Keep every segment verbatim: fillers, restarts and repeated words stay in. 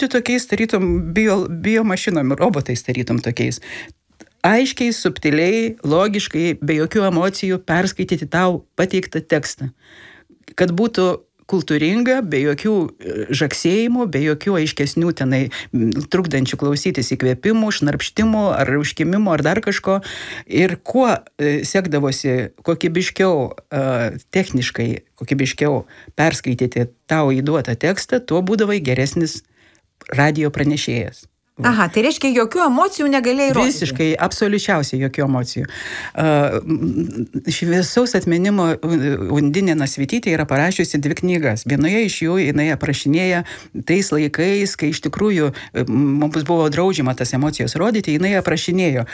būti tokiais, tarytum, bio, biomašinom, robotais tarytum tokiais. Aiškiai, subtiliai, logiškai, be jokių emocijų perskaityti tau pateiktą tekstą. Kad būtų kultūringa, be jokių žaksėjimų, be jokių aiškesnių tenai trukdančių klausytis įkvėpimų, šnarpštimų ar užkimimų ar dar kažko. Ir kuo sekdavosi kokybiškiau, techniškai kokybiškiau perskaityti tau įduotą tekstą, tuo būdavai geresnis radijo pranešėjas. Va. Aha, tai reiškia, jokių emocijų negalėjai rodyti. Visiškai, absoliučiausiai jokių emocijų. Uh, šviesaus atminimo Undinė Nasvytytė yra parašiusi dvi knygas. Vienoje iš jų jinai aprašinėja tais laikais, kai iš tikrųjų mums buvo draudžiama tas emocijas rodyti, jinai aprašinėjo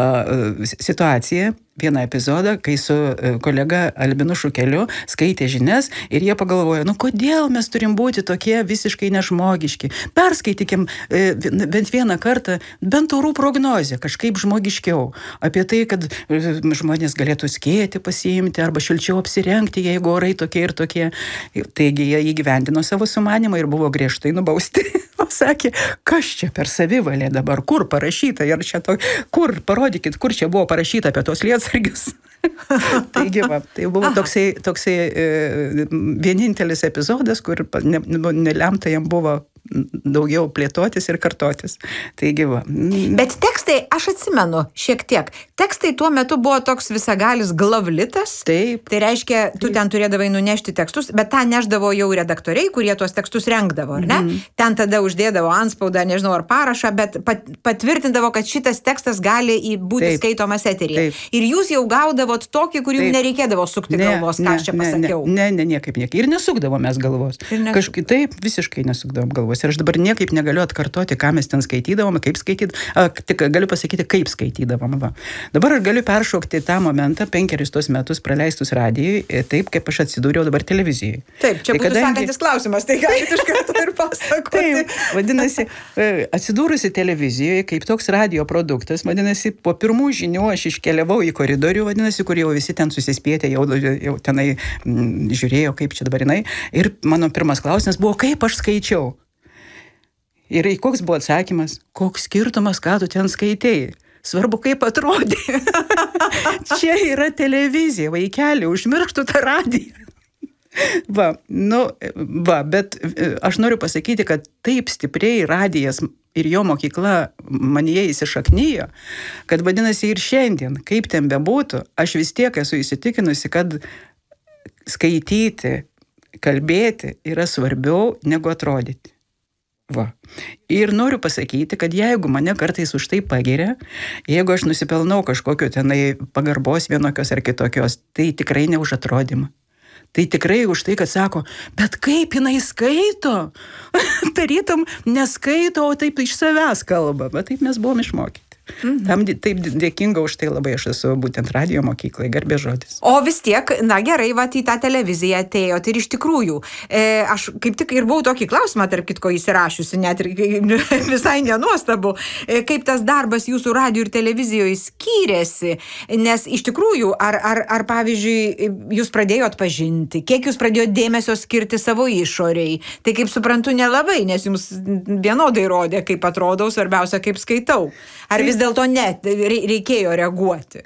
uh, situaciją, vieną epizodą, kai su kolega Albinu Šukeliu skaitė žinias ir jie pagalvojo, nu kodėl mes turim būti tokie visiškai nežmogiški. Perskaitykim e, bent vieną kartą bent orų prognozę, kažkaip žmogiškiau. Apie tai, kad žmonės galėtų skėti pasiimti arba šilčiau apsirengti, jeigu orai tokie ir tokie. Taigi jie įgyvendino savo sumanimą ir buvo griežtai nubausti. Sakė, kas čia per savivalę dabar, kur parašyta, ir čia to, kur, parodykit, kur čia buvo parašyta apie tos lietsargius. Taigi, va, tai buvo toksai, toksai e, vienintelis epizodas, kur ne, nelemta jam buvo daugiau plėtotis ir kartotis. Taigi, va. Bet tekstai, aš atsimenu šiek tiek, tekstai tuo metu buvo toks visagalis glavlitas. Taip. Tai reiškia, tu ten turėdavai nunešti tekstus, bet tą neždavo jau redaktoriai, kurie tuos tekstus rengdavo, ar ne? Mm. Ten tada uždėdavo antspaudą, nežinau, ar parašą, bet pat, patvirtindavo, kad šitas tekstas gali būti Taip. Skaitomas eteryje. Taip. Ir jūs jau gaudavot tokį, kur jums nereikėdavo sukti ne, galvos, ką ne, aš čia pasakiau. Ne, ne, ne, niekaip, niekaip. Ir nesukdavom mes galvos. Kažkaip taip, visiškai nesukdavom galvos. Ir aš dabar niekaip negaliu atkartoti, ką mes ten skaitydavom, kaip skaityt, a, tik galiu pasakyti, kaip skaitydavom. Va. Dabar aš galiu peršokti tą momentą, penkerius tos metus praleistus radijui, taip, kaip aš atsidūriau dabar televizijai. Taip, čia tai būtų kadangi... sakantis klausimas, tai galite iš karto ir pasakoti. Taip, vadinasi, atsidūrusi televizijoje, kaip toks radijo produktas, vadinasi, po pirmų žinių aš iškeliavau į koridorių, vadinasi, kur jau visi ten susispėtė, jau, jau tenai m, žiūrėjo, kaip čia dabar jinai. Ir mano pirmas klausimas buvo, kaip aš skaičiau. Ir koks buvo atsakymas, koks skirtumas, ką tu ten skaitėjai. Svarbu, kaip atrodė. Čia yra televizija, vaikeli, užmirštų tą radiją. Va, nu, va, bet aš noriu pasakyti, kad taip stipriai radijas ir jo mokykla manyje įsišaknyjo, kad vadinasi ir šiandien, kaip ten bebūtų, aš vis tiek esu įsitikinusi, kad skaityti, kalbėti yra svarbiau negu atrodyti. Va. Ir noriu pasakyti, kad jeigu mane kartais už tai pagiria, jeigu aš nusipelnau kažkokio tenai pagarbos vienokios ar kitokios, tai tikrai ne už atrodymą. Tai tikrai už tai, kad sako, bet kaip jinai skaito? Tarytum neskaito, o taip iš savęs kalba. Bet taip mes buvom išmokyti. Mhm. Tam taip dėkinga už tai labai aš esu būtent radijo mokyklai, garbė žodis. O vis tiek, na gerai, va, į tą televiziją atėjot ir iš tikrųjų, e, aš kaip tik ir buvau tokį klausimą, tarp kitko įsirašiusi, net ir visai nenuostabu, e, kaip tas darbas jūsų radijo ir televizijoje skyrėsi, nes iš tikrųjų, ar, ar, ar pavyzdžiui, jūs pradėjot pažinti, kiek jūs pradėjot dėmesio skirti savo išoriai, tai kaip suprantu nelabai, nes jums vienodai rodė, kaip atrodau, svarbiausia, kaip skaitau. Ar vis dėlto ne, reikėjo reaguoti?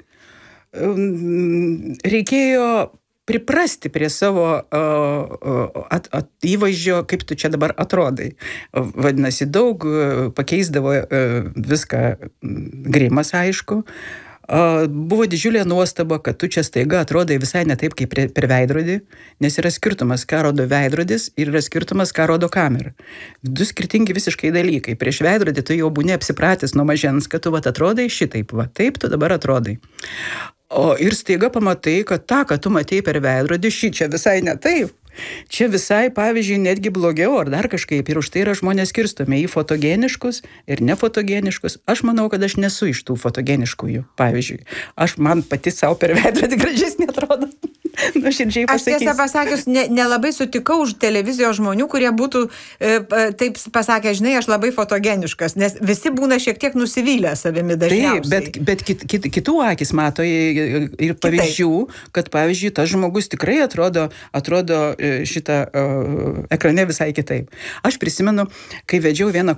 Reikėjo priprasti prie savo uh, at, at, įvaizdžio, kaip tu čia dabar atrodai. Vadinasi, daug pakeisdavo uh, viską grimas, aišku. Uh, buvo didžiulė nuostaba, kad tu čia staiga atrodai visai ne taip, kaip per veidrodį, nes yra skirtumas, ką rodo veidrodis ir yra skirtumas, ką rodo kamera. Du skirtingi visiškai dalykai. Prieš veidrodį tu jau būni apsipratęs nuo mažens, kad tu vat atrodai šitaip, va, taip tu dabar atrodai. O ir staiga pamatai, kad tą, ką tu matei per veidrodį, šį čia visai ne taip. Čia visai, pavyzdžiui, netgi blogiau ar dar kažkaip. Ir už tai yra žmonės skirstomi į fotogeniškus ir nefotogeniškus. Aš manau, kad aš nesu iš tų fotogeniškųjų, pavyzdžiui. Aš man pati savo per veidrodį gražesnė atrodo. Nuoširdžiai pasakysiu. Aš tiesą pasakius, nelabai ne sutikau už televizijos žmonių, kurie būtų e, taip pasakę, žinai, aš labai fotogeniškas, nes visi būna šiek tiek nusivylę savimi dažniausiai. Taip, bet, bet kit, kit, kitų akis mato ir, ir pavyzdžių, kad, pavyzdžiui, tas žmogus tikrai atrodo, atrodo šitą uh, ekrane visai kitaip. Aš prisimenu, kai vedžiau vieną